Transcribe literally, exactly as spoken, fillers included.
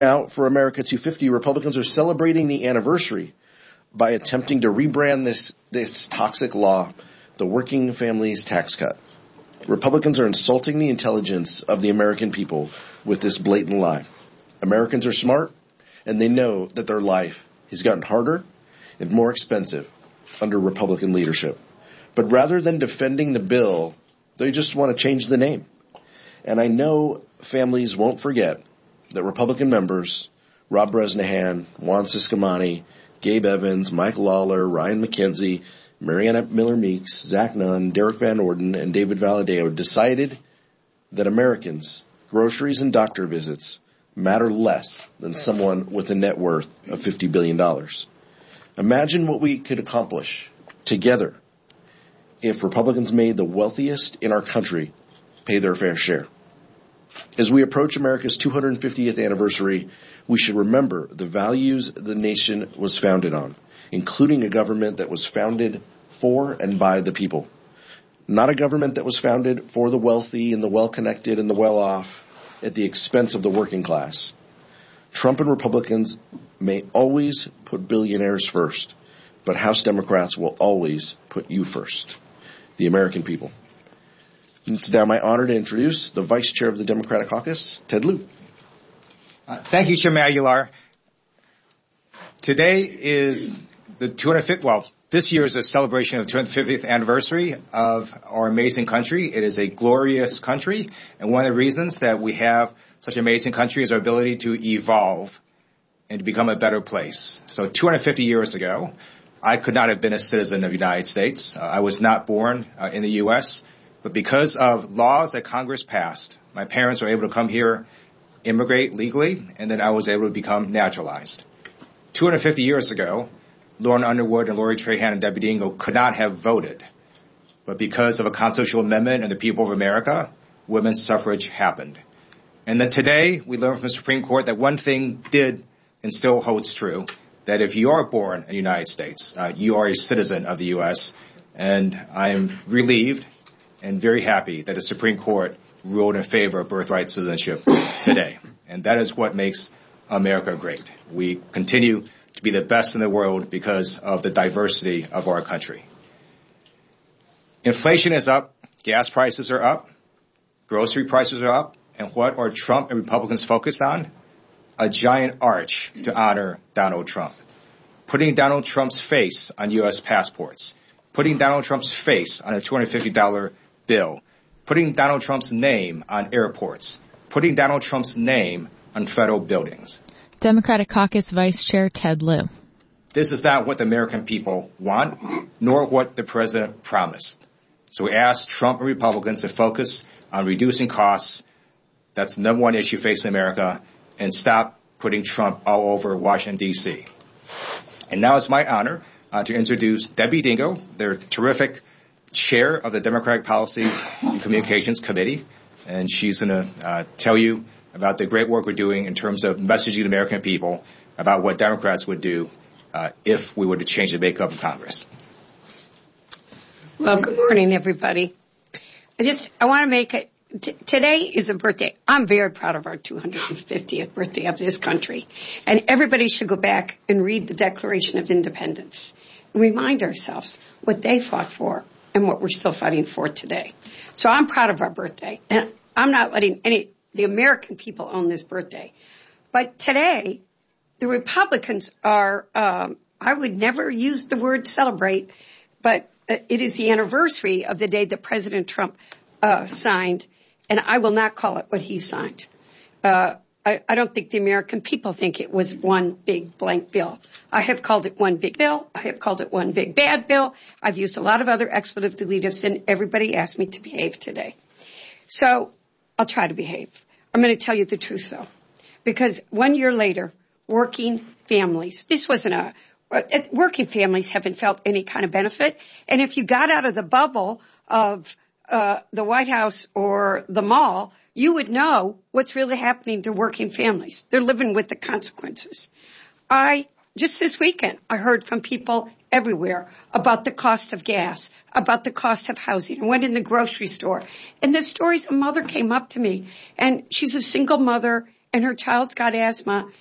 Out for America two fifty, Republicans are celebrating the anniversary by attempting to rebrand this, this toxic law, the Working Families Tax Cut. Republicans are insulting the intelligence of the American people with this blatant lie. Americans are smart, and they know that their life has gotten harder and more expensive under Republican leadership. But rather than defending the bill, they just want to change the name. And I know families won't forget that Republican members, Rob Bresnahan, Juan Ciscomani, Gabe Evans, Mike Lawler, Ryan McKenzie, Marianne Miller Meeks, Zach Nunn, Derek Van Orden, and David Valadeo decided that Americans, groceries and doctor visits matter less than someone with a net worth of fifty billion dollars. Imagine what we could accomplish together if Republicans made the wealthiest in our country pay their fair share. As we approach America's two hundred fiftieth anniversary, we should remember the values the nation was founded on, including a government that was founded for and by the people. Not a government that was founded for the wealthy and the well-connected and the well-off at the expense of the working class. Trump and Republicans may always put billionaires first, but House Democrats will always put you first, the American people. It's now my honor to introduce the Vice Chair of the Democratic Caucus, Ted Lieu. Uh, thank you, Chairman Aguilar. Today is the two hundred fiftieth, well, this year is a celebration of the two hundred fiftieth anniversary of our amazing country. It is a glorious country, and one of the reasons that we have such an amazing country is our ability to evolve and to become a better place. So two hundred fifty years ago, I could not have been a citizen of the United States. Uh, I was not born uh, in the U S, but because of laws that Congress passed, my parents were able to come here, immigrate legally, and then I was able to become naturalized. two hundred fifty years ago, Lauren Underwood and Lori Trahan and Debbie Dingell could not have voted. But because of a constitutional amendment and the people of America, women's suffrage happened. And then today, we learned from the Supreme Court that one thing did and still holds true, that if you are born in the United States, uh, you are a citizen of the U S, and I am relieved and very happy that the Supreme Court ruled in favor of birthright citizenship today. And that is what makes America great. We continue to be the best in the world because of the diversity of our country. Inflation is up, gas prices are up, grocery prices are up, and what are Trump and Republicans focused on? A giant arch to honor Donald Trump. Putting Donald Trump's face on U S passports. Putting Donald Trump's face on a two hundred fifty dollars bill. Putting Donald Trump's name on airports. Putting Donald Trump's name on federal buildings. Democratic Caucus Vice Chair Ted Lieu. This is not what the American people want, nor what the president promised. So we ask Trump and Republicans to focus on reducing costs. That's the number one issue facing America, and stop putting Trump all over Washington, D C. And now it's my honor uh, to introduce Debbie Dingell, their terrific chair of the Democratic Policy and Communications Committee. And she's going to uh, tell you about the great work we're doing in terms of messaging the American people about what Democrats would do uh, if we were to change the makeup of Congress. Well, good morning, everybody. I just, I want to make it, t- today is a birthday. I'm very proud of our two hundred fiftieth birthday of this country. And everybody should go back and read the Declaration of Independence and remind ourselves what they fought for and what we're still fighting for today. So I'm proud of our birthday. And I'm not letting any, the American people own this birthday. But today, the Republicans are, um, I would never use the word celebrate, but it is the anniversary of the day that President Trump uh, signed, and I will not call it what he signed. Uh, I, I don't think the American people think it was one big blank bill. I have called it one big bill. I have called it one big bad bill. I've used a lot of other expletive deletives, and everybody asked me to behave today. So I'll try to behave. I'm going to tell you the truth, though, because one year later, working families, this wasn't a working families haven't felt any kind of benefit. And if you got out of the bubble of uh, the White House or the mall, you would know what's really happening to working families. They're living with the consequences. I, just this weekend, I heard from people everywhere about the cost of gas, about the cost of housing. I went in the grocery store, and the stories, a mother came up to me, and she's a single mother, and her child's got asthma